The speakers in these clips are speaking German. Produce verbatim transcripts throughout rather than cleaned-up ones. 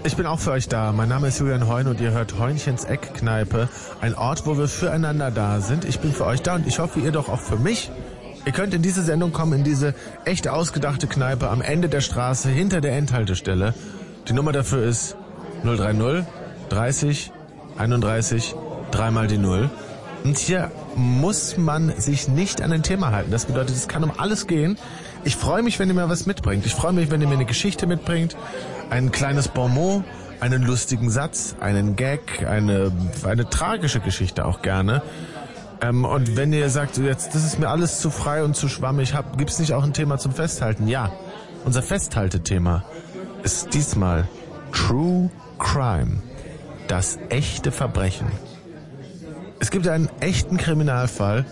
Ich bin auch für euch da. Mein Name ist Julian Heun und ihr hört Heunchens Eckkneipe. Ein Ort, wo wir füreinander da sind. Ich bin für euch da und ich hoffe, ihr doch auch für mich. Ihr könnt in diese Sendung kommen, in diese echt ausgedachte Kneipe am Ende der Straße, hinter der Endhaltestelle. Die Nummer dafür ist null drei null dreißig einunddreißig dreimal die Null. Und hier muss man sich nicht an ein Thema halten. Das bedeutet, es kann um alles gehen. Ich freue mich, wenn ihr mir was mitbringt. Ich freue mich, wenn ihr mir eine Geschichte mitbringt, ein kleines Bonmot, einen lustigen Satz, einen Gag, eine, eine tragische Geschichte auch gerne. Ähm, und wenn ihr sagt, jetzt, das ist mir alles zu frei und zu schwammig, hab, gibt's nicht auch ein Thema zum Festhalten? Ja, unser Festhaltethema ist diesmal True Crime, das echte Verbrechen. Es gibt einen echten Kriminalfall,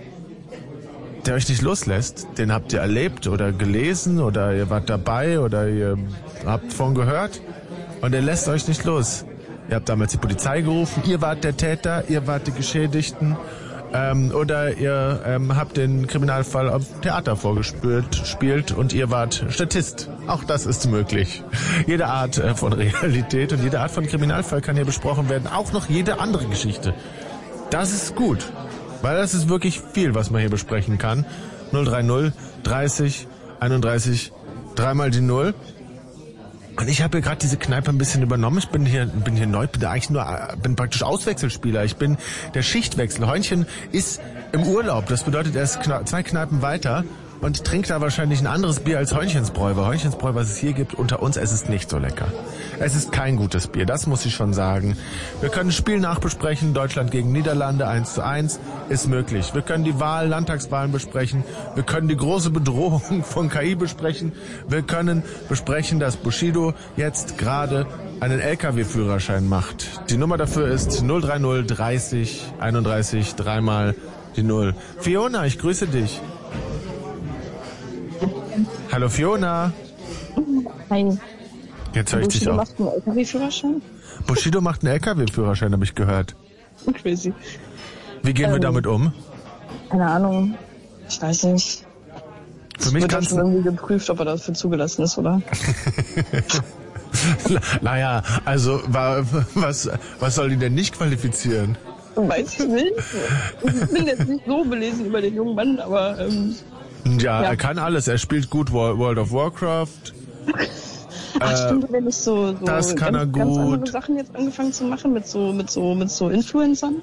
der euch nicht loslässt. Den habt ihr erlebt oder gelesen oder ihr wart dabei oder ihr habt von gehört und der lässt euch nicht los. Ihr habt damals die Polizei gerufen, ihr wart der Täter, ihr wart die Geschädigten ähm, oder ihr ähm, habt den Kriminalfall auf Theater vorgespielt spielt und ihr wart Statist. Auch das ist möglich. Jede Art äh, von Realität und jede Art von Kriminalfall kann hier besprochen werden. Auch noch jede andere Geschichte. Das ist gut, weil das ist wirklich viel, was man hier besprechen kann. null drei null dreißig einunddreißig dreimal die Null. Und ich habe hier gerade diese Kneipe ein bisschen übernommen. Ich bin hier, bin hier neu, bin da eigentlich nur, bin praktisch Auswechselspieler. Ich bin der Schichtwechsel. Heunchen ist im Urlaub. Das bedeutet, er ist kna- zwei Kneipen weiter und trinkt da wahrscheinlich ein anderes Bier als Heunchensbräu. Weil Heunchensbräu, was es hier gibt, unter uns, es ist nicht so lecker. Es ist kein gutes Bier, das muss ich schon sagen. Wir können das Spiel nachbesprechen, Deutschland gegen Niederlande eins zu eins, ist möglich. Wir können die Wahl, Landtagswahlen besprechen. Wir können die große Bedrohung von K I besprechen. Wir können besprechen, dass Bushido jetzt gerade einen L K W-Führerschein macht. Die Nummer dafür ist null drei null dreißig einunddreißig dreimal die Null. Fiona, ich grüße dich. Hallo Fiona. Hi. Jetzt höre ich dich auch. Bushido macht einen L K W-Führerschein? Bushido macht einen L K W-Führerschein, habe ich gehört. Crazy. Wie gehen ähm, wir damit um? Keine Ahnung. Ich weiß nicht. Für mich wird kannst schon irgendwie geprüft, ob er dafür zugelassen ist, oder? Naja, also was, was soll die denn nicht qualifizieren? Weiß ich nicht. Ich bin jetzt nicht so belesen über den jungen Mann, aber... Ähm, ja, ja, er kann alles. Er spielt gut World of Warcraft. Ach äh, stimmt, wenn ich so, so das kann ganz, er gut. ganz andere Sachen jetzt angefangen zu machen mit so mit so mit so Influencern.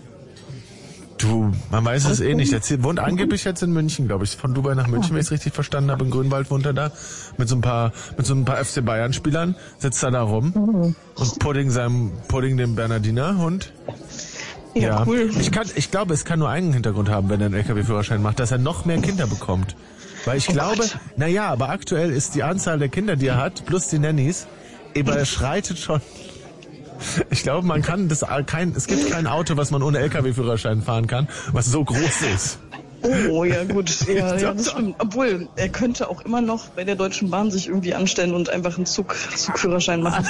Du, man weiß es eh nicht. Er wohnt angeblich jetzt in München, glaube ich. Von Dubai nach München, wenn ich es richtig verstanden habe. In Grünwald wohnt er da mit so ein paar mit so ein paar F C Bayern Spielern. Sitzt er da rum mhm. und Pudding seinem Pudding dem Bernardiner Hund. Ja, ja, cool. Ich kann, ich glaube, es kann nur einen Hintergrund haben, wenn er einen L K W-Führerschein macht, dass er noch mehr Kinder bekommt. Weil ich oh glaube, Gott. naja, aber aktuell ist die Anzahl der Kinder, die er hat, plus die Nannies, überschreitet schon. Ich glaube, man kann das kein, es gibt kein Auto, was man ohne L K W-Führerschein fahren kann, was so groß ist. Oh, ja gut, ja, ja, das stimmt. Obwohl, er könnte auch immer noch bei der Deutschen Bahn sich irgendwie anstellen und einfach einen Zug, Zugführerschein machen.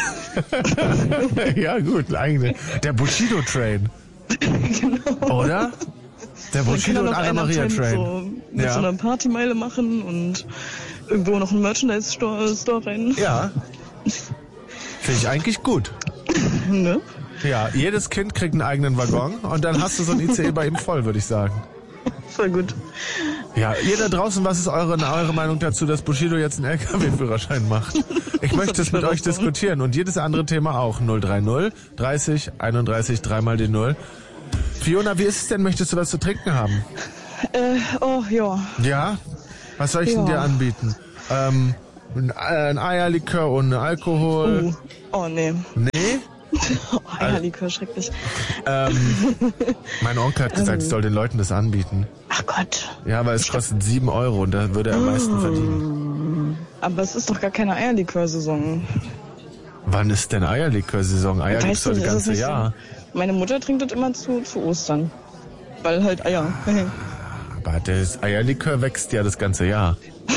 Ja gut, eigentlich. Der Bushido-Train. Genau. Oder? Der Bushido und Anna-Maria-Train. So mit ja. so einer Partymeile machen und irgendwo noch einen Merchandise-Store Store rein. Ja. Finde ich eigentlich gut. Ne? Ja, jedes Kind kriegt einen eigenen Waggon und dann hast du so ein I C E bei ihm voll, würde ich sagen. Voll gut. Ja, ihr da draußen, was ist eure, eure Meinung dazu, dass Bushido jetzt einen L K W-Führerschein macht? Ich möchte es mit euch diskutieren und jedes andere Thema auch. null drei null dreißig einunddreißig dreimal die Null. Fiona, wie ist es denn? Möchtest du was zu trinken haben? Äh, oh, ja. Ja? Was soll ich ja. denn dir anbieten? Ähm, ein, ein Eierlikör ohne Alkohol? Uh. Oh, nee. Nee? Oh, Eierlikör, schrecklich. Ähm, mein Onkel hat gesagt, ich soll den Leuten das anbieten. Ach Gott. Ja, weil es kostet sieben Euro und da würde er am meisten verdienen. Aber es ist doch gar keine Eierlikörsaison. Wann ist denn Eierlikörsaison? Eier gibt's doch das ganze Jahr. So? Meine Mutter trinkt das immer zu, zu Ostern. Weil halt Eier. Aber das Eierlikör wächst ja das ganze Jahr.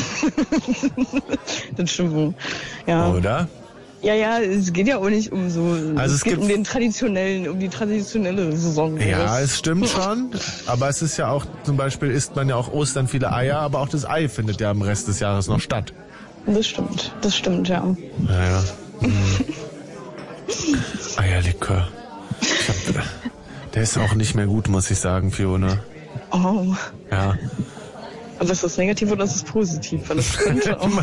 Das stimmt wohl. Ja. Oder? Ja, ja, es geht ja auch nicht um so, also es, es geht gibt um den traditionellen, um die traditionelle Saison. Ja, es stimmt schon, aber es ist ja auch, zum Beispiel isst man ja auch Ostern viele Eier, aber auch das Ei findet ja am Rest des Jahres noch statt. Das stimmt, das stimmt, ja. Naja. Hm. Eierlikör. Ich hab, der ist auch nicht mehr gut, muss ich sagen, Fiona. Oh. Ja. Aber ist das negativ oder ist das positiv? Weil das könnte auch...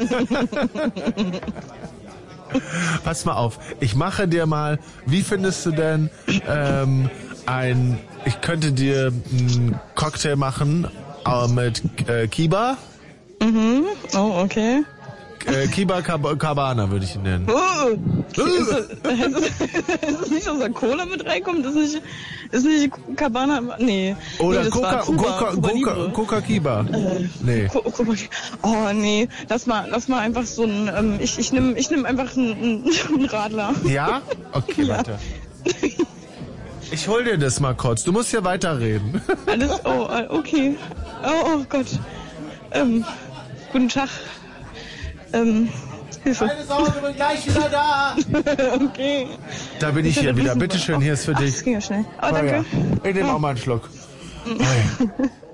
Pass mal auf, ich mache dir mal, wie findest du denn ähm, ein, ich könnte dir einen Cocktail machen äh, mit äh, Kiba. Mhm, oh, okay. Äh, Kiba Cab- Cabana würde ich ihn nennen. Oh, okay. ist, das, ist das nicht unser Cola mit reinkommt? Ist nicht, ist nicht Cabana, nee. Oder nee, Coca, Cuba, Coca, Cuba Coca, Coca Kiba. Äh, nee. Co- Co- oh nee, lass mal, lass mal einfach so ein, ähm, ich, ich nehme ich nehm einfach einen, einen Radler. Ja? Okay, Ja. warte. Ich hol dir das mal kurz. Du musst hier weiterreden. Alles, oh, okay. Oh, oh Gott. Ähm, guten Tag. Ähm, Hilfe. Keine Sorge, bin gleich wieder da. Okay. Da bin ich hier wieder. Bitteschön, hier ist für Ach, dich. das ging ja schnell. Oh, Oh, danke. ja. Ich nehme auch mal einen Schluck. Oh,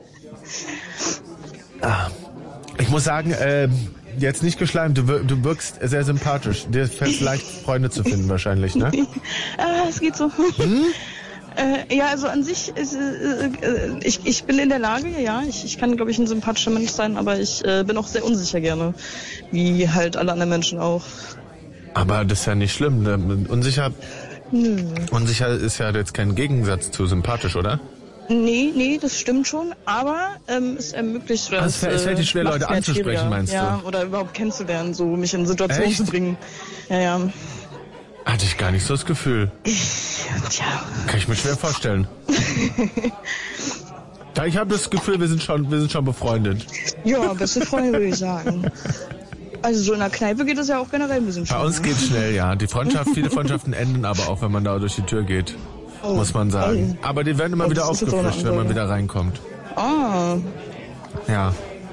ja. ah. Ich muss sagen, äh, jetzt nicht geschleimt, du, wir- du wirkst sehr sympathisch. Dir fällt es leicht, Freunde zu finden wahrscheinlich, ne? Ah, es geht so. Hm? Äh, ja, also an sich, ist, äh, äh, ich, ich bin in der Lage, ja, ich, ich kann, glaube ich, ein sympathischer Mensch sein, aber ich äh, bin auch sehr unsicher gerne, wie halt alle anderen Menschen auch. Aber das ist ja nicht schlimm. Ne? Unsicher, Nö. unsicher ist ja jetzt kein Gegensatz zu sympathisch, oder? Nee, nee, das stimmt schon, aber ähm, es ermöglicht... Oder Ah, es fällt- es fällt dir schwer, macht's Leute mir anzusprechen, schwieriger. meinst du? Ja, oder überhaupt kennenzulernen, so mich in Situationen Echt? zu bringen. Ja, ja. Hatte ich gar nicht so das Gefühl. Tja. Kann ich mir schwer vorstellen. Da ich habe das Gefühl, wir sind schon, wir sind schon befreundet. Ja, beste Freunde, würde ich sagen. Also so in der Kneipe geht es ja auch generell ein bisschen Bei schneller. uns geht's schnell, ja. Die Freundschaft, viele Freundschaften enden aber auch, wenn man da durch die Tür geht. Oh. Muss man sagen. Oh. Aber die werden immer Oh, wieder das ist jetzt auch eine aufgefrischt, wenn man Ansage. wieder reinkommt. Ah, Ja.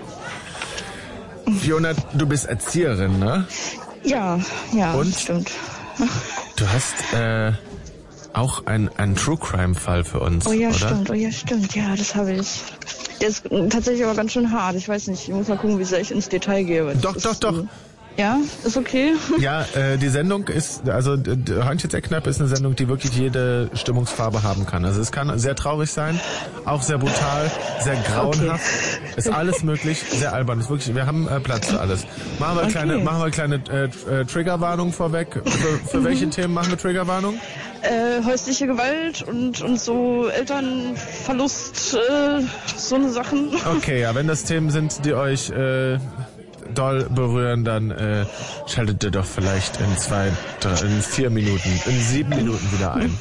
Fiona, du bist Erzieherin, ne? ja, ja, Und? stimmt. Du hast äh, auch einen ein True Crime Fall für uns, Oh ja, oder? stimmt, oh ja, stimmt, ja, das habe ich. Der ist äh, tatsächlich aber ganz schön hart. Ich weiß nicht, ich muss mal gucken, wie sehr ich ins Detail gehe. weil das Doch, ist, doch, doch. äh, Ja, ist okay. Ja, äh, die Sendung ist, also d- d- Hörnchens Eckkneipe ist eine Sendung, die wirklich jede Stimmungsfarbe haben kann. Also es kann sehr traurig sein, auch sehr brutal, sehr grauenhaft, ist alles möglich, sehr albern. Ist wirklich, wir haben äh, Platz für alles. Machen wir Okay. kleine, machen wir kleine äh, tr- äh, Triggerwarnung vorweg. Für, für welche Themen machen wir Triggerwarnung? Äh, häusliche Gewalt und, und so Elternverlust, äh, so eine Sachen. Okay, ja, wenn das Themen sind, die euch äh, doll berühren, dann äh, schaltet ihr doch vielleicht in zwei, drei, in vier Minuten, in sieben Minuten wieder ein.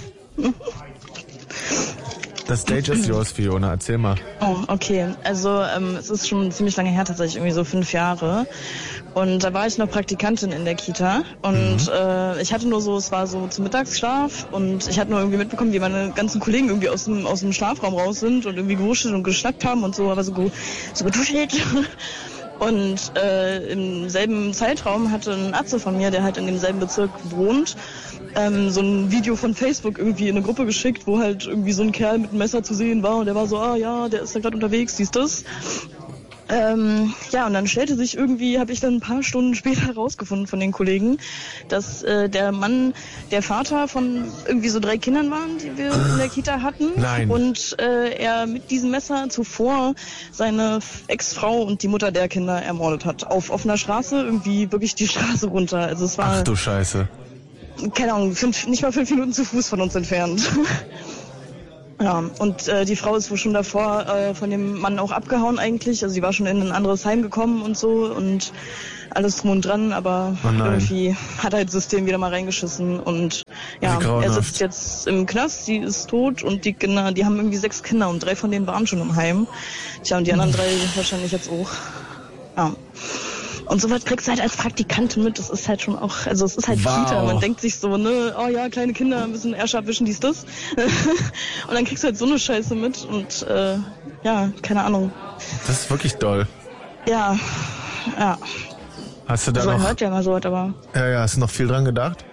Das Stage ist yours, Fiona. Erzähl mal. Oh, okay. Also ähm, es ist schon ziemlich lange her, tatsächlich irgendwie so fünf Jahre. Und da war ich noch Praktikantin in der Kita. Und Mhm. äh, ich hatte nur so, es war so zum Mittagsschlaf. Und ich hatte nur irgendwie mitbekommen, wie meine ganzen Kollegen irgendwie aus dem, aus dem Schlafraum raus sind und irgendwie gewuschelt und geschnackt haben und so, aber so, ge- so getuschelt. Und äh, im selben Zeitraum hatte ein Atze von mir, der halt in demselben Bezirk wohnt, ähm, so ein Video von Facebook irgendwie in eine Gruppe geschickt, wo halt irgendwie so ein Kerl mit einem Messer zu sehen war und der war so, ah ja, der ist da gerade unterwegs, siehst das. Ähm, ja, und dann stellte sich irgendwie, habe ich dann ein paar Stunden später herausgefunden von den Kollegen, dass äh, der Mann der Vater von irgendwie so drei Kindern waren, die wir in der Kita hatten. Nein. Und äh, er mit diesem Messer zuvor seine Ex-Frau und die Mutter der Kinder ermordet hat. Auf offener Straße, irgendwie wirklich die Straße runter. Also es war, Ach du Scheiße. keine Ahnung, fünf, nicht mal fünf Minuten zu Fuß von uns entfernt. Ja, und äh, die Frau ist wohl schon davor äh, von dem Mann auch abgehauen eigentlich. Also sie war schon in ein anderes Heim gekommen und so und alles drum und dran, aber Oh nein. irgendwie hat halt das System wieder mal reingeschissen und ja, Wie grauenhaft. er sitzt jetzt im Knast, sie ist tot und die Kinder, die haben irgendwie sechs Kinder und drei von denen waren schon im Heim. Tja, und die anderen drei wahrscheinlich jetzt auch. Ja. Und sowas kriegst du halt als Praktikantin mit, das ist halt schon auch, also es ist halt Wow. Kita, man denkt sich so, ne, oh ja, kleine Kinder müssen Ärsche abwischen, dies, das. Und dann kriegst du halt so eine Scheiße mit und äh, ja, keine Ahnung. Das ist wirklich doll. Ja, ja, Hast du da also man noch, hört ja mal so was, aber ja, ja, hast du noch viel dran gedacht?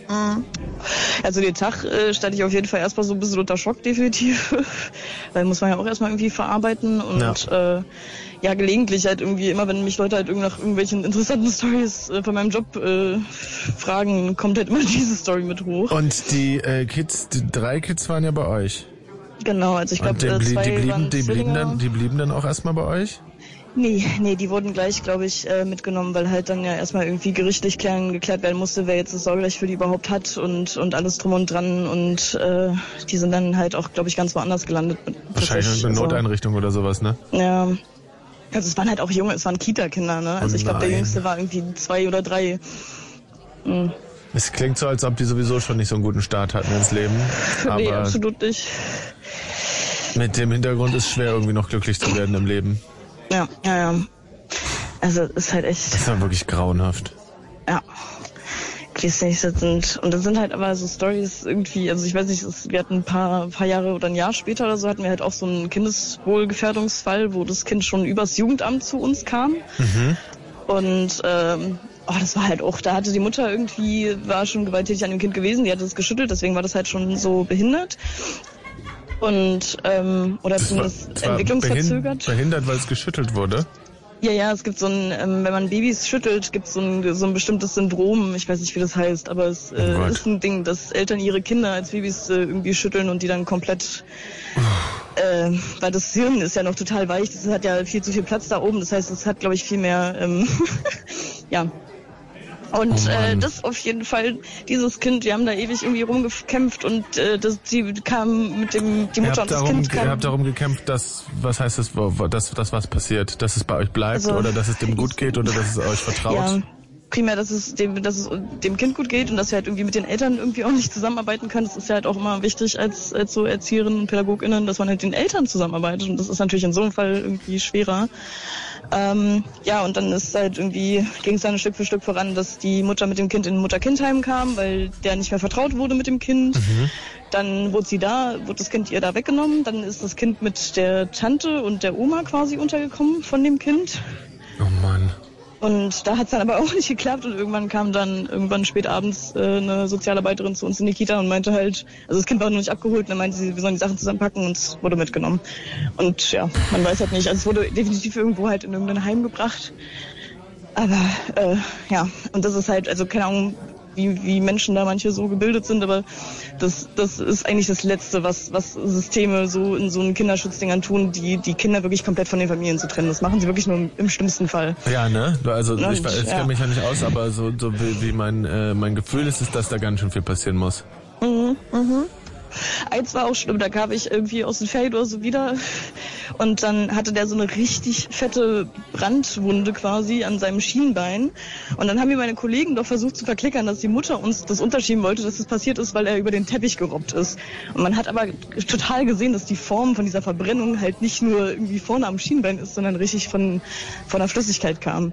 Also den Tag äh, stand ich auf jeden Fall erstmal so ein bisschen unter Schock, definitiv. Weil muss man ja auch erstmal irgendwie verarbeiten und ja. Äh, ja, gelegentlich halt irgendwie, immer wenn mich Leute halt irgendwie nach irgendwelchen interessanten Stories äh, von meinem Job äh, fragen, kommt halt immer diese Story mit hoch. Und die äh, Kids, die drei Kids waren ja bei euch? Genau, also ich glaube, äh, die, zwei die blieben, waren die blieben dann, die blieben dann auch erstmal bei euch? Nee, nee, die wurden gleich, glaube ich, äh, mitgenommen, weil halt dann ja erstmal irgendwie gerichtlich klären, geklärt werden musste, wer jetzt das Sorgerecht für die überhaupt hat und und alles drum und dran und äh, die sind dann halt auch, glaube ich, ganz woanders gelandet. Wahrscheinlich in einer Noteinrichtung oder sowas, ne? Ja. Also es waren halt auch junge, es waren Kita-Kinder, ne? Also oh ich glaube, der Jüngste war irgendwie zwei oder drei. Mhm. Es klingt so, als ob die sowieso schon nicht so einen guten Start hatten ins Leben. Aber nee, absolut nicht. Mit dem Hintergrund ist es schwer, irgendwie noch glücklich zu werden im Leben. Ja, ja, ja. Also ist halt echt... Das ist ja wirklich grauenhaft. Ja. Das sind, und das sind halt aber so Stories irgendwie, also ich weiß nicht, wir hatten ein paar, paar Jahre oder ein Jahr später oder so, hatten wir halt auch so einen Kindeswohlgefährdungsfall, wo das Kind schon übers Jugendamt zu uns kam. Mhm. Und ähm, oh, das war halt auch, da hatte die Mutter irgendwie, war schon gewalttätig an dem Kind gewesen, die hatte es geschüttelt, deswegen war das halt schon so behindert. Und, ähm, oder das zumindest war, das entwicklungsverzögert. Behindert, weil es geschüttelt wurde? Ja, ja, es gibt so ein, ähm, wenn man Babys schüttelt, gibt so ein, so ein bestimmtes Syndrom, ich weiß nicht, wie das heißt, aber es äh, oh ist ein Ding, dass Eltern ihre Kinder als Babys äh, irgendwie schütteln und die dann komplett, oh. äh, weil das Hirn ist ja noch total weich, das hat ja viel zu viel Platz da oben, das heißt, es hat, glaube ich, viel mehr, ähm, ja. Und oh äh, das auf jeden Fall, dieses Kind, wir haben da ewig irgendwie rumgekämpft und äh, das, die kam mit dem, die Mutter und das darum, Kind kam. Ihr habt darum gekämpft, dass, was heißt das, dass, dass was passiert? Dass es bei euch bleibt also, oder dass es dem gut geht oder dass es euch vertraut? Ja, primär, dass es dem, dass es dem Kind gut geht und dass wir halt irgendwie mit den Eltern irgendwie auch nicht zusammenarbeiten können. Das ist ja halt auch immer wichtig als, als so Erzieherinnen und PädagogInnen, dass man halt den Eltern zusammenarbeitet und das ist natürlich in so einem Fall irgendwie schwerer. Ähm, ja, und dann ist halt irgendwie, ging es dann Stück für Stück voran, dass die Mutter mit dem Kind in ein Mutter-Kind-Heim kam, weil der nicht mehr vertraut wurde mit dem Kind. Mhm. Dann wurde sie da, wurde das Kind ihr da weggenommen. Dann ist das Kind mit der Tante und der Oma quasi untergekommen von dem Kind. Oh Mann. Und da hat es dann aber auch nicht geklappt und irgendwann kam dann irgendwann spät abends äh, eine Sozialarbeiterin zu uns in die Kita und meinte halt, also das Kind war noch nicht abgeholt und dann meinte sie, wir sollen die Sachen zusammenpacken und es wurde mitgenommen. Und ja, man weiß halt nicht, also es wurde definitiv irgendwo halt in irgendein Heim gebracht. Aber äh, ja, und das ist halt, also keine Ahnung, wie, wie Menschen da manche so gebildet sind, aber das, das ist eigentlich das Letzte, was, was Systeme so in so einen Kinderschutzdingern tun, die, die Kinder wirklich komplett von den Familien zu trennen. Das machen sie wirklich nur im, im schlimmsten Fall. Ja, ne? Also Und, ich, ich kenne ja. mich ja nicht aus, aber so, so wie, wie mein, äh, mein Gefühl ist, ist, dass da ganz schön viel passieren muss. Mhm, mhm. Eins war auch schlimm, da kam ich irgendwie aus den Ferien oder so wieder und dann hatte der so eine richtig fette Brandwunde quasi an seinem Schienbein und dann haben mir meine Kollegen doch versucht zu verklickern, dass die Mutter uns das unterschieben wollte, dass das passiert ist, weil er über den Teppich gerobbt ist. Und man hat aber total gesehen, dass die Form von dieser Verbrennung halt nicht nur irgendwie vorne am Schienbein ist, sondern richtig von, von der Flüssigkeit kam.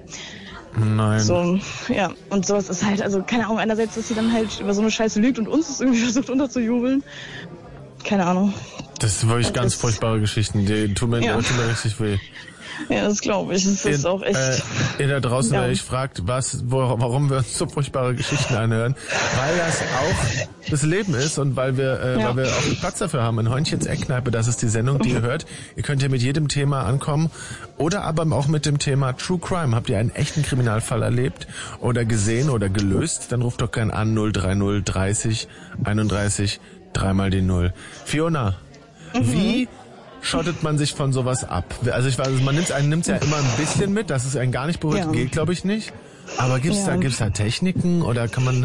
Nein. So, ja, und sowas ist halt, also keine Ahnung, einerseits, dass sie dann halt über so eine Scheiße lügt und uns das irgendwie versucht unterzujubeln. Keine Ahnung. Das sind wirklich das ganz furchtbare Geschichten, die tun mir, ja. tun mir richtig weh. Ja, das glaube ich. Das ist auch echt... Äh, ihr da draußen, ja. wer euch fragt, was, wo, warum wir uns so furchtbare Geschichten anhören, weil das auch das Leben ist und weil wir, äh, ja. weil wir auch Platz dafür haben. In Heunchens Eckkneipe, das ist die Sendung, die ihr hört. Ihr könnt hier mit jedem Thema ankommen oder aber auch mit dem Thema True Crime. Habt ihr einen echten Kriminalfall erlebt oder gesehen oder gelöst? Dann ruft doch gern an null drei null dreißig einunddreißig dreimal die Null. Fiona, mhm. wie schottet man sich von sowas ab? Also ich weiß, man nimmt einen nimmt's ja immer ein bisschen mit, dass es einen gar nicht berührt, ja. geht glaube ich nicht. Aber gibt's ja. da gibt's da Techniken oder kann man?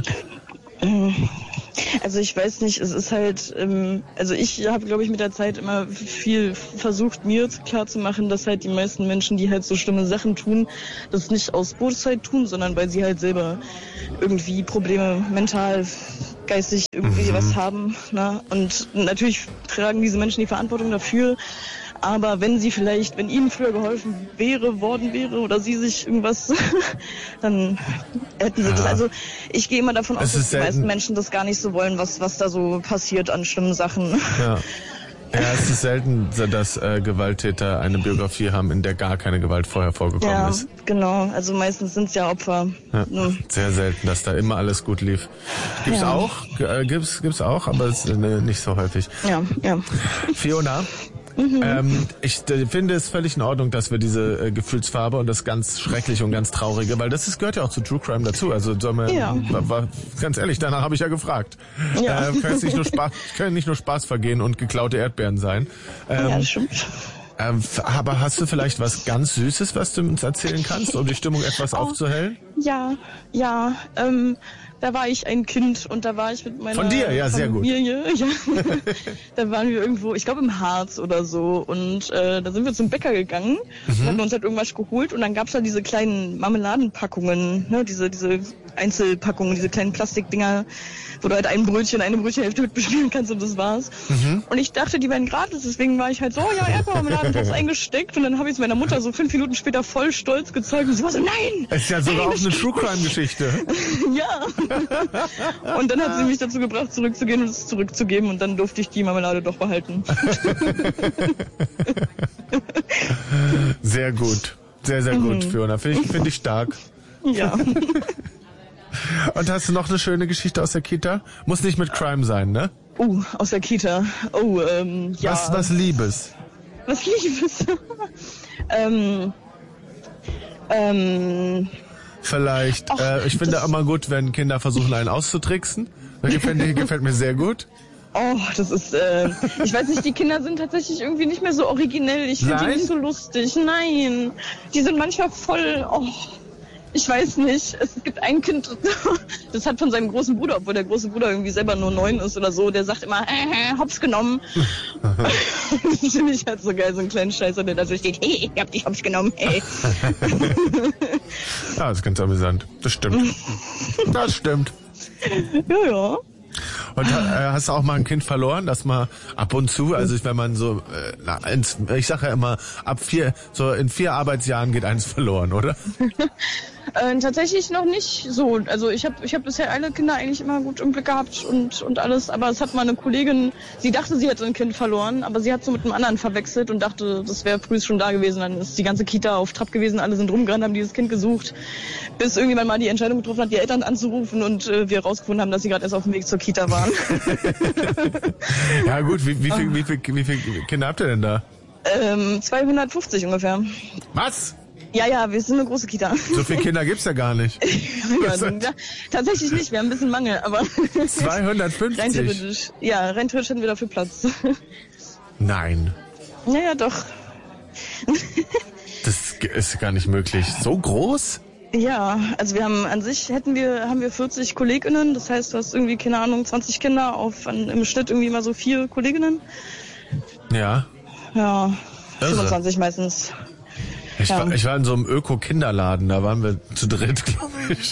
Also ich weiß nicht, es ist halt, ähm, also ich habe glaube ich mit der Zeit immer viel versucht mir klarzumachen, dass halt die meisten Menschen, die halt so schlimme Sachen tun, das nicht aus Bosheit tun, sondern weil sie halt selber irgendwie Probleme mental, geistig irgendwie mhm. was haben. Ne? Und natürlich tragen diese Menschen die Verantwortung dafür. Aber wenn sie vielleicht, wenn ihnen früher geholfen wäre, worden wäre oder sie sich irgendwas, dann hätten sie ja. das. Also ich gehe immer davon aus, dass die meisten Menschen das gar nicht so wollen, was was da so passiert an schlimmen Sachen. Ja. Ja, es ist selten, dass äh, Gewalttäter eine Biografie haben, in der gar keine Gewalt vorher vorgekommen ja, ist. Genau. Also meistens sind es ja Opfer. Ja, ne? Sehr selten, dass da immer alles gut lief. Gibt's Ja. auch, äh, gibt's, gibt's auch, aber es, ne, nicht so häufig. Ja, ja. Fiona, mhm. ähm, ich äh, finde es völlig in Ordnung, dass wir diese äh, Gefühlsfarbe und das ganz Schreckliche und ganz Traurige, weil das ist, gehört ja auch zu True Crime dazu. Also soll man, Ja. war, war, ganz ehrlich, danach habe ich ja gefragt. Ja. Äh, können es nicht nur Spaß, können nicht nur Spaß vergehen und geklaute Erdbeeren sein. Ähm, Ja, das stimmt. ähm, aber hast du vielleicht was ganz Süßes, was du uns erzählen kannst, um die Stimmung etwas Oh. aufzuhellen? Ja, ja. Ähm, da war ich ein Kind und da war ich mit meiner Von dir? Ja, sehr gut. Familie. Ja. Da waren wir irgendwo, ich glaube im Harz oder so. Und äh, da sind wir zum Bäcker gegangen und haben uns halt irgendwas geholt. Und dann gab's da diese kleinen Marmeladenpackungen, ne, diese diese Einzelpackungen, diese kleinen Plastikdinger, wo du halt ein Brötchen, eine Brötchenhälfte mit bespielen kannst und das war's. Mhm. Und ich dachte, die wären gratis, deswegen war ich halt so, oh ja, Erdbeermarmeladen, hab's eingesteckt. Und dann habe ich es meiner Mutter so fünf Minuten später voll stolz gezeigt und sie war so, nein! Es ist ja sogar auch eine True Crime Geschichte. Ja. Und dann hat sie mich dazu gebracht, zurückzugehen und es zurückzugeben und dann durfte ich die Marmelade doch behalten. Sehr gut. Sehr, sehr gut, Mhm. Fiona. Finde ich, find ich stark. Ja. Und hast du noch eine schöne Geschichte aus der Kita? Muss nicht mit Crime sein, ne? Uh, aus der Kita. Oh, ähm, ja. Was, was Liebes? Was Liebes. ähm, ähm, Vielleicht, Ach, äh, ich finde das- immer gut, wenn Kinder versuchen, einen auszutricksen. Das gefällt, gefällt mir sehr gut. Oh, das ist, äh, ich weiß nicht, die Kinder sind tatsächlich irgendwie nicht mehr so originell. Ich finde die Nein? nicht so lustig. Nein. Die sind manchmal voll, oh, ich weiß nicht. Es gibt ein Kind, das hat von seinem großen Bruder, obwohl der große Bruder irgendwie selber nur neun ist oder so, der sagt immer, äh, äh, hops genommen. Das finde ich halt so geil, so einen kleinen Scheißer, der da so steht, hey, ich hab dich hops genommen, hey. Ja, das ist ganz amüsant. Das stimmt. Das stimmt. Ja, ja. Und äh, hast du auch mal ein Kind verloren, dass man ab und zu, also wenn man so, äh, na, ins, ich sage ja immer, ab vier, so in vier Arbeitsjahren geht eins verloren, oder? Äh, tatsächlich noch nicht so. Also ich habe ich hab bisher alle Kinder eigentlich immer gut im Blick gehabt und, und alles. Aber es hat mal eine Kollegin, sie dachte, sie hätte ein Kind verloren, aber sie hat so mit einem anderen verwechselt und dachte, das wäre früh schon da gewesen. Dann ist die ganze Kita auf Trab gewesen, alle sind rumgerannt, haben dieses Kind gesucht, bis irgendjemand mal die Entscheidung getroffen hat, die Eltern anzurufen und äh, wir herausgefunden haben, dass sie gerade erst auf dem Weg zur Kita waren. Ja gut, wie, wie, viel, wie, viel, wie viele Kinder habt ihr denn da? ähm, zweihundertfünfzig ungefähr. Was? Ja, ja, wir sind eine große Kita. So viele Kinder gibt's ja gar nicht. Ja, ja, tatsächlich nicht, wir haben ein bisschen Mangel, aber rein zweihundertfünfzig? theoretisch, ja, rein theoretisch hätten wir dafür Platz. Nein, Ja, ja, doch. das ist gar nicht möglich. So groß? Ja, also wir haben an sich hätten wir haben wir vierzig KollegInnen, das heißt, du hast irgendwie keine Ahnung zwanzig Kinder auf an, im Schnitt irgendwie mal so vier KollegInnen. Ja. Ja, Irre. fünfundzwanzig meistens. Ich, Ja. war, ich war in so einem Öko-Kinderladen, da waren wir zu dritt, glaube ich.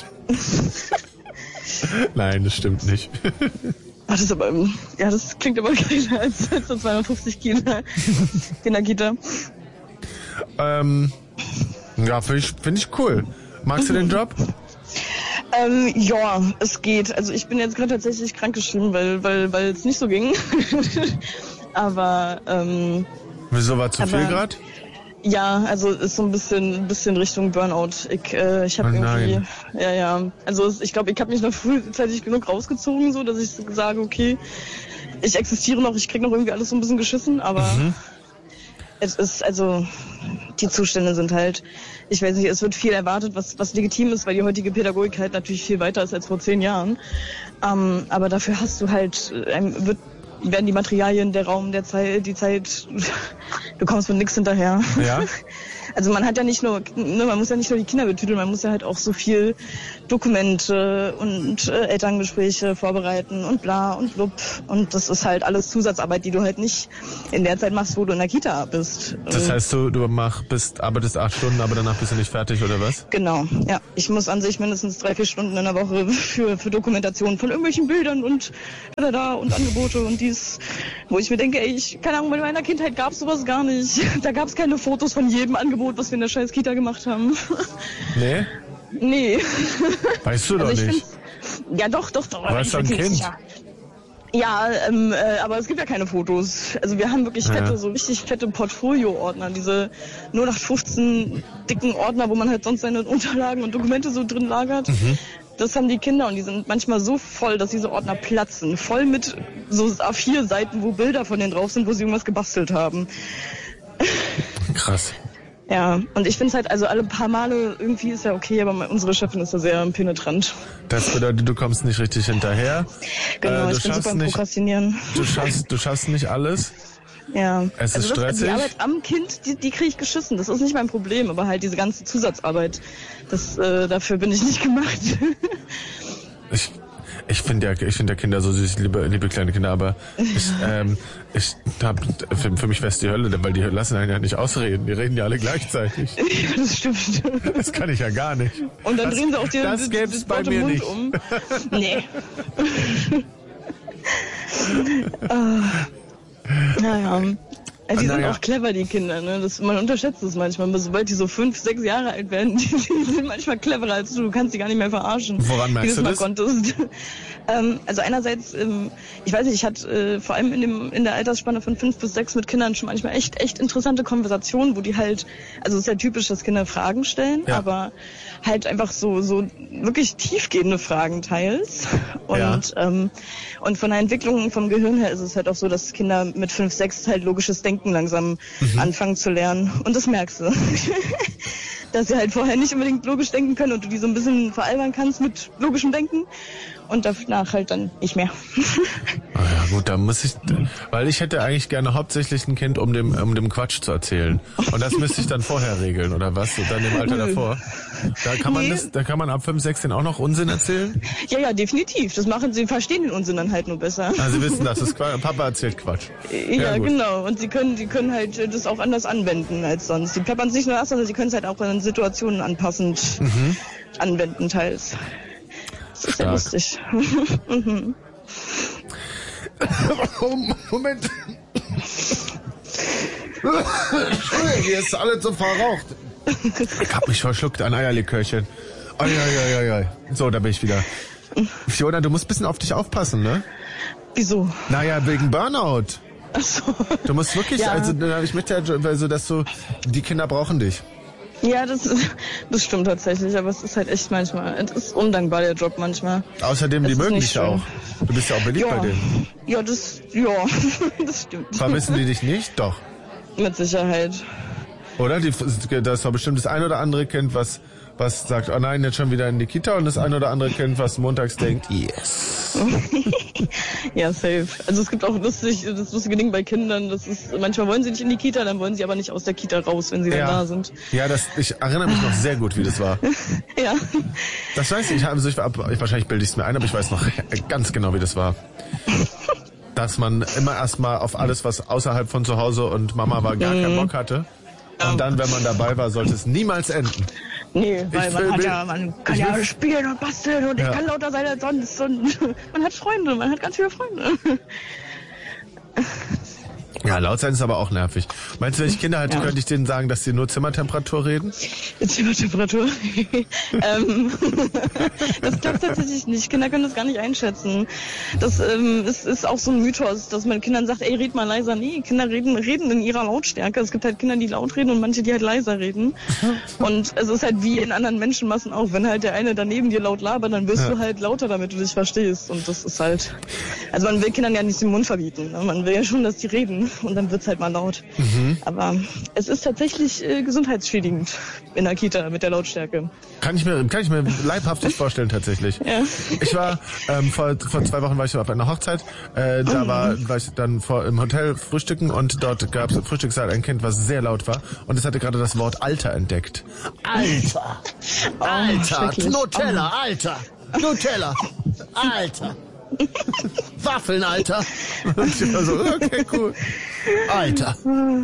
Nein, das stimmt nicht. Ach, das ist aber, ähm, ja, das klingt aber geiler als, als so zweihundertfünfzig Kinder in der Kita. ähm, ja, finde ich, find ich cool. Magst du den Job? Ähm, ja, es geht. Also ich bin jetzt gerade tatsächlich krankgeschrieben, weil weil weil es nicht so ging. Aber ähm, Wieso war zu Aber- viel grad? ja, also ist so ein bisschen ein bisschen Richtung Burnout. Ich äh, ich habe Oh irgendwie nein. ja ja, also es, ich glaube, ich habe mich noch frühzeitig genug rausgezogen, so dass ich so sage, okay, ich existiere noch, ich krieg noch irgendwie alles so ein bisschen geschissen, aber Mhm. es ist also die Zustände sind halt, ich weiß nicht, es wird viel erwartet, was was legitim ist, weil die heutige Pädagogik halt natürlich viel weiter ist als vor zehn Jahren. Ähm, aber dafür hast du halt, ähm, wird werden die Materialien, der Raum, der Zeit, die Zeit, du kommst mit nichts hinterher. Ja. Also man hat ja nicht nur, ne, man muss ja nicht nur die Kinder betüdeln, man muss ja halt auch so viel Dokumente und äh, Elterngespräche vorbereiten und bla und blub. Und das ist halt alles Zusatzarbeit, die du halt nicht in der Zeit machst, wo du in der Kita bist. Das Ähm, heißt, du, du mach, bist, arbeitest acht Stunden, aber danach bist du nicht fertig, oder was? Genau, ja. Ich muss an sich mindestens drei, vier Stunden in der Woche für, für Dokumentation von irgendwelchen Bildern und da, da, da und Angebote und dies, wo ich mir denke, ey, ich, keine Ahnung, in meiner Kindheit gab's sowas gar nicht. Da gab's keine Fotos von jedem Angebot, was wir in der scheiß Kita gemacht haben. Nee? Nee. Weißt du Also doch ich nicht. find's, ja doch, doch, doch. Du warst ich doch ein bin Kind. sicher. Ja, ähm, äh, aber es gibt ja keine Fotos. Also wir haben wirklich fette, ja. so richtig fette Portfolio-Ordner, diese null acht fünfzehn dicken Ordner, wo man halt sonst seine Unterlagen und Dokumente so drin lagert. Mhm. Das haben die Kinder und die sind manchmal so voll, dass diese Ordner platzen. Voll mit so A vier Seiten, wo Bilder von denen drauf sind, wo sie irgendwas gebastelt haben. Krass. Ja, und ich finde es halt, also alle paar Male irgendwie ist ja okay, aber unsere Chefin ist da sehr penetrant. Das bedeutet, du kommst nicht richtig hinterher. Genau, äh, ich bin super im Prokrastinieren. Du schaffst, du schaffst nicht alles. Ja. Es ist also das, stressig. Die Arbeit am Kind, die, die kriege ich geschissen. Das ist nicht mein Problem, aber halt diese ganze Zusatzarbeit, das, äh, dafür bin ich nicht gemacht. ich ich finde ja, ich finde ja Kinder so süß, liebe, liebe kleine Kinder, aber ich, ähm, ich hab, für, für mich wäre es die Hölle, weil die lassen einen ja nicht ausreden. Die reden ja alle gleichzeitig. Ja, das stimmt. Das kann ich ja gar nicht. Und dann das, drehen sie auch dir das das, das bei mir Mund nicht. um. Nee. uh, naja. Ja, die sind naja. auch clever, die Kinder, ne? Das, man unterschätzt es manchmal. Sobald die so fünf, sechs Jahre alt werden, die, die sind manchmal cleverer als du. Du kannst die gar nicht mehr verarschen. Woran merkst du das? Konntest. ähm, also einerseits, ähm, ich weiß nicht, ich hatte äh, vor allem in dem in der Altersspanne von fünf bis sechs mit Kindern schon manchmal echt echt interessante Konversationen, wo die halt, also es ist ja typisch, dass Kinder Fragen stellen, ja. aber halt einfach so so wirklich tiefgehende Fragen teils. Und ja. ähm, und von der Entwicklung vom Gehirn her ist es halt auch so, dass Kinder mit fünf, sechs halt logisches Denken langsam mhm. anfangen zu lernen. Und das merkst du. Dass sie halt vorher nicht unbedingt logisch denken können und du die so ein bisschen veralbern kannst mit logischem Denken. Und danach halt dann nicht mehr. Ah ja, gut, da muss ich, weil ich hätte eigentlich gerne hauptsächlich ein Kind, um dem, um dem Quatsch zu erzählen. Und das müsste ich dann vorher regeln, oder was? Und dann im Alter davor. Da kann man nee. das, da kann man ab fünf, sechs auch noch Unsinn erzählen? Ja, ja, definitiv. Das machen sie, verstehen den Unsinn dann halt nur besser. Also sie wissen, dass es Quatsch, Papa erzählt Quatsch. Ja, ja genau. Und sie können, die können halt das auch anders anwenden als sonst. Die plappern es nicht nur erst, sondern sie können es halt auch in Situationen anpassend mhm. anwenden teils. Das ist ja lustig. mhm. Moment. Hier ist alles so verraucht. Ich hab mich verschluckt, ein Eierlikörchen. Oi, oi, oi, oi. So, da bin ich wieder. Fiona, du musst ein bisschen auf dich aufpassen, ne? Wieso? Naja, wegen Burnout. Ach so. Du musst wirklich, ja. also ich möchte ja, also, dass du, die Kinder brauchen dich. Ja, das, das stimmt tatsächlich, aber es ist halt echt manchmal, es ist undankbar, der Job manchmal. Außerdem, die mögen dich auch. Du bist ja auch beliebt ja. bei denen. Ja, das, ja, das stimmt. Vermissen die dich nicht? Doch. Mit Sicherheit. Oder? Die, das ist doch bestimmt das ein oder andere Kind, was, was sagt, oh nein, jetzt schon wieder in die Kita, und das ein oder andere Kind, was montags denkt, yes. Ja, safe. Also es gibt auch lustig, das lustige Ding bei Kindern, das ist, manchmal wollen sie nicht in die Kita, dann wollen sie aber nicht aus der Kita raus, wenn sie ja. dann da sind. Ja, das, ich erinnere mich noch sehr gut, wie das war. Ja. Das weiß ich, also ich, ich wahrscheinlich bilde ich es mir ein, aber ich weiß noch ganz genau, wie das war. Dass man immer erstmal auf alles, was außerhalb von zu Hause und Mama war, gar mhm. keinen Bock hatte. Und dann, wenn man dabei war, sollte es niemals enden. Nee, weil ich man will, hat ja, man kann ja spielen und basteln und ja. ich kann lauter sein als sonst und man hat Freunde, man hat ganz viele Freunde. Ja, laut sein ist aber auch nervig. Meinst du, wenn ich Kinder hätte, ja. könnte ich denen sagen, dass sie nur Zimmertemperatur reden? Zimmertemperatur? ähm, das klappt tatsächlich nicht. Kinder können das gar nicht einschätzen. Das ähm, ist, ist auch so ein Mythos, dass man Kindern sagt, ey, red mal leiser. Nee, Kinder reden, reden in ihrer Lautstärke. Es gibt halt Kinder, die laut reden und manche, die halt leiser reden. Und es ist halt wie in anderen Menschenmassen auch. Wenn halt der eine daneben dir laut labert, dann wirst ja. du halt lauter, damit du dich verstehst. Und das ist halt, also man will Kindern ja nicht den Mund verbieten. Ne? Man will ja schon, dass die reden. Und dann wird's halt mal laut. Mhm. Aber es ist tatsächlich äh, gesundheitsschädigend in der Kita mit der Lautstärke. Kann ich mir, kann ich mir leibhaftig vorstellen, tatsächlich. Ja. Ich war, ähm, vor, vor zwei Wochen war ich auf einer Hochzeit. Äh, da mhm. war, war ich dann vor, im Hotel frühstücken und dort gab es im Frühstückssaal ein Kind, was sehr laut war. Und es hatte gerade das Wort Alter entdeckt. Alter! Oh, Alter! Nutella! Oh. Alter! Nutella! Alter! Waffeln, Alter. Und ich war so, okay, cool. Alter.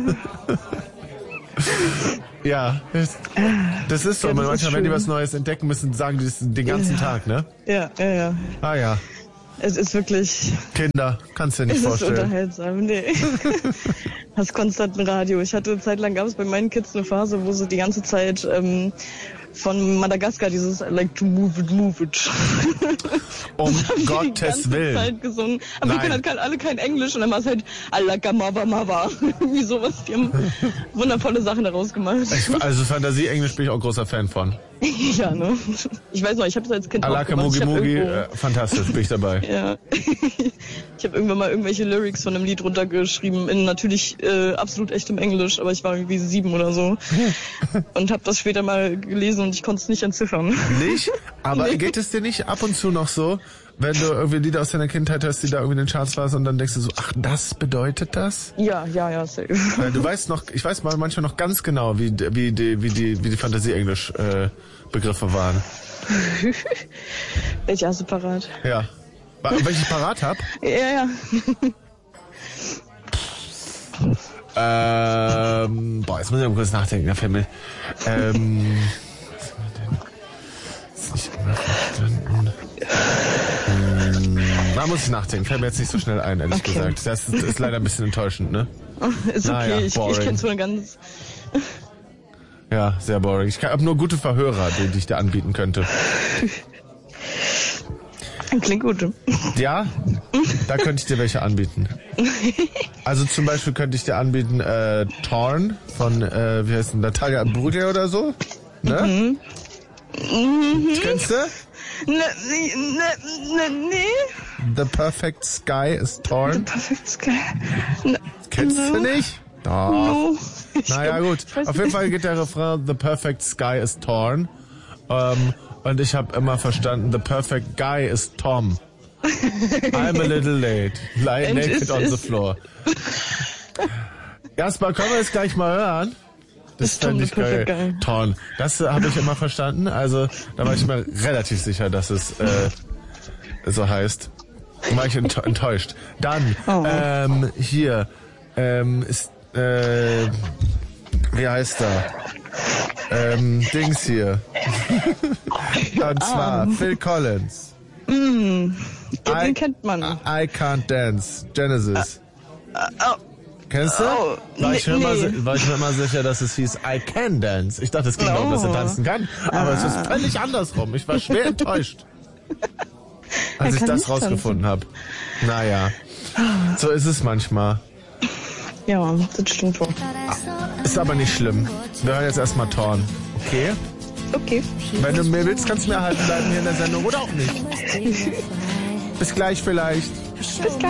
Ja, das, das ist so. Ja, das manchmal, ist wenn die was Neues entdecken müssen, sagen die das den ganzen ja. Tag, ne? Ja, ja, ja. Ah ja. Es ist wirklich... Kinder, kannst du dir nicht es vorstellen. Es ist unterhaltsam, nee. Hast konstant ein Radio. Ich hatte eine Zeit lang, gab es bei meinen Kids eine Phase, wo sie die ganze Zeit... Ähm, von Madagaskar, dieses I like to move it, move it. Um das haben die Gottes die ganze Willen. Zeit gesungen. Aber Nein. wir können halt kein- alle kein Englisch und dann war es halt Alaka Mava. Irgendwie sowas. Die haben wundervolle Sachen daraus gemacht. Ich, also Fantasie-Englisch bin ich auch großer Fan von. Ja, ne? Ich weiß noch, ich habe das als Kind auch Alaka gemacht. Mugi Ich hab Mugi, irgendwo- äh, fantastisch, bin ich dabei. Ja. Ich habe irgendwann mal irgendwelche Lyrics von einem Lied runtergeschrieben in natürlich äh, absolut echtem Englisch, aber ich war irgendwie sieben oder so und habe das später mal gelesen und ich konnte es nicht entziffern. Nicht? Aber Nee. geht es dir nicht ab und zu noch so, wenn du irgendwie Lieder aus deiner Kindheit hörst, die da irgendwie in den Charts waren und dann denkst du so, ach, das bedeutet das? Ja, ja, ja, safe. Weil du weißt noch, ich weiß mal manchmal noch ganz genau, wie, wie die, wie die, wie die Fantasie-Englisch, äh, Begriffe waren. Welche hast du parat? Ja. Wa- Welche ich parat hab? Ja, ja. Ähm, boah, jetzt muss ich mal kurz nachdenken, da fällt mir, ähm, was haben wir denn? Ist nicht immer verstanden. Hm, da muss ich nachdenken, fällt mir jetzt nicht so schnell ein, ehrlich Okay. gesagt. Das ist, ist leider ein bisschen enttäuschend, ne? Ist okay, Naja, ich, ich boring. kenn's nur ganz... Ja, sehr boring. Ich habe nur gute Verhörer, die, die ich dir anbieten könnte. Klingt gut. Ja, da könnte ich dir welche anbieten. Also zum Beispiel könnte ich dir anbieten äh, Torn von, äh, wie heißt denn, Natalia Imbruglia oder so. Ne? Mhm. Kennst du? Ne, ne, ne, ne, nee. The Perfect Sky is Torn. Perfect Sky. Ne, Kennst du nicht? Doch. no. Ich Naja glaub- gut, ich weiß auf jeden nicht. Fall geht der Refrain The Perfect Sky is Torn. Ähm, und ich habe immer verstanden, The Perfect Guy is Tom. I'm a little late. Lie And naked is- on the is- floor. Erstmal können wir es gleich mal hören. Das Ist Tom fände the ich geil. Perfect Guy. Torn. Das äh, habe ich immer verstanden. Also da war ich mir relativ sicher, dass es äh, so heißt. Da war ich ent enttäuscht. Dann, Oh. ähm, hier, ähm, ist, äh, wie heißt er? Ähm, Dings hier. Und zwar Phil Collins. Ja, den I- kennt man. I Can't Dance, Genesis. Oh, Kennst du? oh, war, ich mir nee, immer, nee. si- war ich mir immer sicher, dass es hieß I Can Dance. Ich dachte, es ging darum, dass er Oh. tanzen kann. Aber es ist völlig andersrum. Ich war schwer enttäuscht, als Er ich kann das nicht rausgefunden habe. Naja, so ist es manchmal. ja, das stimmt wohl. Ist aber nicht schlimm. Wir hören jetzt erstmal Torn. Okay? Okay. Wenn du mir willst, kannst du mir erhalten bleiben hier in der Sendung oder auch nicht. Bis gleich vielleicht. Bis gleich.